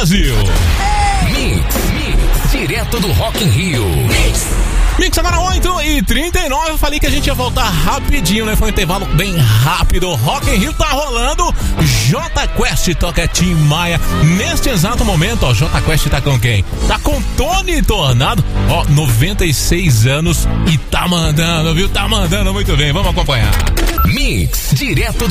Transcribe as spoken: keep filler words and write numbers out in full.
Brasil. Mix, Mix, direto do Rock in Rio. Mix. Mix, agora oito e trinta e nove, eu falei que a gente ia voltar rapidinho, né? Foi um intervalo bem rápido. Rock in Rio tá rolando. J Quest toca Tim Maia. Neste exato momento, ó, J Quest tá com quem? Tá com Tony Tornado, ó, noventa e seis anos e tá mandando, viu? Tá mandando muito bem, vamos acompanhar. Mix, direto do